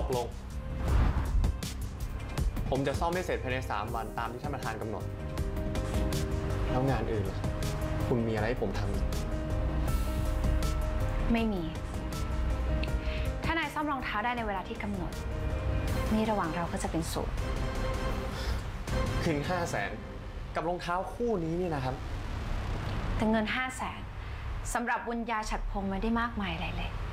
กลงผมจะซ่อมให้เสร็จภายใน3 วันตามที่ท่านประธานกำหนดแล้วงานอื่นล่ะคุณมีอะไรให้ผมทำไม่มี ถ้านายซ่อมรองเท้าได้ในเวลาที่กำหนดนี่ระหว่างเราก็จะเป็นศูนย์คืน500,000กับรองเท้าคู่นี้นี่นะครับแต่เงิน500,000สำหรับบุญญาฉัตรพงศ์ไม่ได้มากมายอะไรเลย